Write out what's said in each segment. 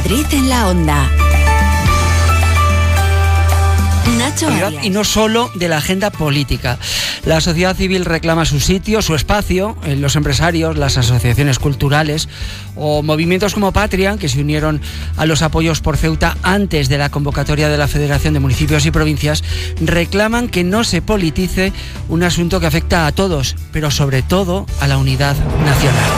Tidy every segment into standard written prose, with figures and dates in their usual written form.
Madrid en la Onda. Nacho Arias. Y no solo de la agenda política. La sociedad civil reclama su sitio, su espacio, los empresarios, las asociaciones culturales o movimientos como Patria, que se unieron a los apoyos por Ceuta antes de la convocatoria de la Federación de Municipios y Provincias, reclaman que no se politice un asunto que afecta a todos, pero sobre todo a la unidad nacional.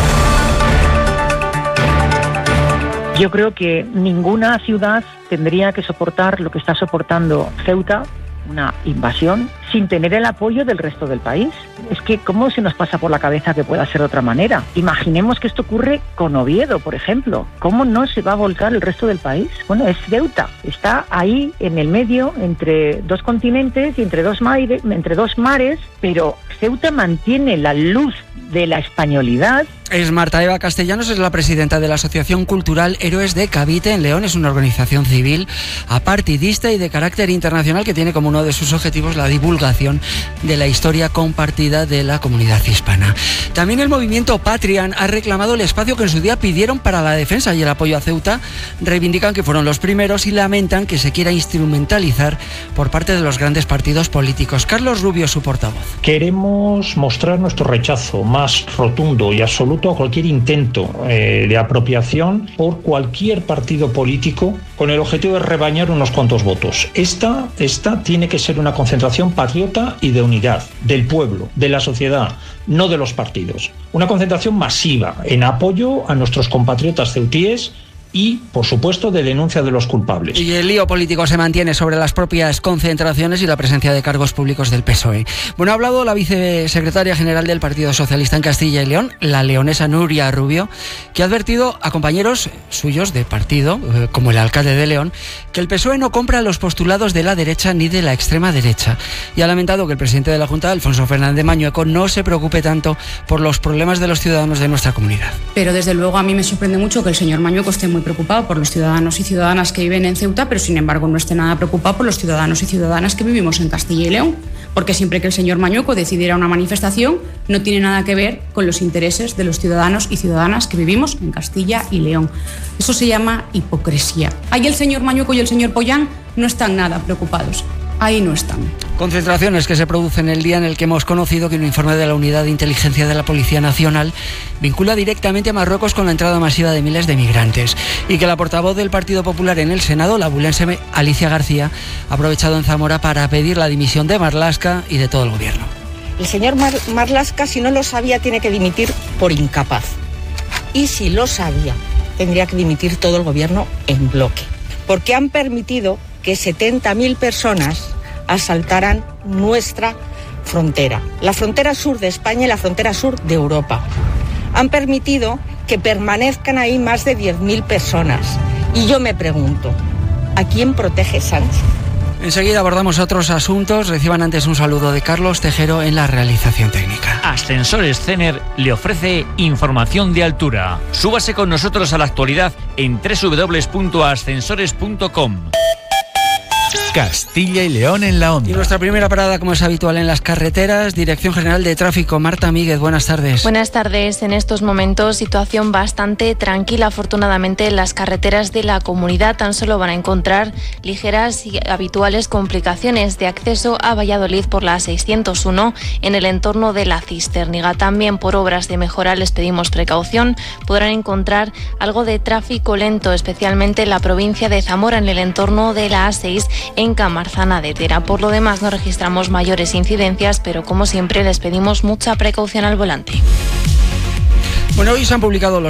Yo creo que ninguna ciudad tendría que soportar lo que está soportando Ceuta, una invasión, sin tener el apoyo del resto del país. Es que, ¿cómo se nos pasa por la cabeza que pueda ser de otra manera? Imaginemos que esto ocurre con Oviedo, por ejemplo. ¿Cómo no se va a volcar el resto del país? Bueno, es Ceuta. Está ahí en el medio, entre dos continentes y entre dos mares, pero Ceuta mantiene la luz de la españolidad. Es Marta Eva Castellanos, es la presidenta de la Asociación Cultural Héroes de Cavite en León. Es una organización civil apartidista y de carácter internacional que tiene como uno de sus objetivos la divulgación de la historia compartida de la comunidad hispana. También el movimiento Patrian ha reclamado el espacio que en su día pidieron para la defensa y el apoyo a Ceuta. Reivindican que fueron los primeros y lamentan que se quiera instrumentalizar por parte de los grandes partidos políticos. Carlos Rubio, su portavoz. Queremos mostrar nuestro rechazo más rotundo y absoluto a cualquier intento de apropiación por cualquier partido político con el objetivo de rebañar unos cuantos votos. Esta tiene que ser una concentración patriota y de unidad del pueblo, de la sociedad, no de los partidos. Una concentración masiva en apoyo a nuestros compatriotas ceutíes y, por supuesto, de denuncia de los culpables. Y el lío político se mantiene sobre las propias concentraciones y la presencia de cargos públicos del PSOE. Bueno, ha hablado la vicesecretaria general del Partido Socialista en Castilla y León, la leonesa Nuria Rubio, que ha advertido a compañeros suyos de partido, como el alcalde de León, que el PSOE no compra los postulados de la derecha ni de la extrema derecha. Y ha lamentado que el presidente de la Junta, Alfonso Fernández Mañueco, no se preocupe tanto por los problemas de los ciudadanos de nuestra comunidad. Pero desde luego a mí me sorprende mucho que el señor Mañueco esté muy preocupado por los ciudadanos y ciudadanas que viven en Ceuta, pero sin embargo no esté nada preocupado por los ciudadanos y ciudadanas que vivimos en Castilla y León, porque siempre que el señor Mañueco decidiera una manifestación no tiene nada que ver con los intereses de los ciudadanos y ciudadanas que vivimos en Castilla y León. Eso se llama hipocresía. Ahí el señor Mañueco y el señor Pollán no están nada preocupados. Ahí no están. Concentraciones que se producen el día en el que hemos conocido que un informe de la Unidad de Inteligencia de la Policía Nacional vincula directamente a Marruecos con la entrada masiva de miles de migrantes y que la portavoz del Partido Popular en el Senado, la abulense Alicia García, ha aprovechado en Zamora para pedir la dimisión de Marlaska y de todo el gobierno. El señor Marlaska, si no lo sabía, tiene que dimitir por incapaz. Y si lo sabía, tendría que dimitir todo el gobierno en bloque. Porque han permitido que 70.000 personas asaltaran nuestra frontera, la frontera sur de España y la frontera sur de Europa. Han permitido que permanezcan ahí más de 10.000 personas. Y yo me pregunto, ¿a quién protege Sánchez? Enseguida abordamos otros asuntos. Reciban antes un saludo de Carlos Tejero en la realización técnica. Ascensores Cener le ofrece información de altura. Súbase con nosotros a la actualidad en www.ascensores.com. Castilla y León en la Onda. Y nuestra primera parada, como es habitual en las carreteras, Dirección General de Tráfico. Marta Míguez, buenas tardes. Buenas tardes. En estos momentos, situación bastante tranquila. Afortunadamente, en las carreteras de la comunidad tan solo van a encontrar ligeras y habituales complicaciones de acceso a Valladolid por la 601 en el entorno de la Cisterniga. También por obras de mejora les pedimos precaución. Podrán encontrar algo de tráfico lento, especialmente en la provincia de Zamora, en el entorno de la A6 en Camarzana de Tera. Por lo demás no registramos mayores incidencias, pero como siempre les pedimos mucha precaución al volante. Bueno, hoy se han publicado los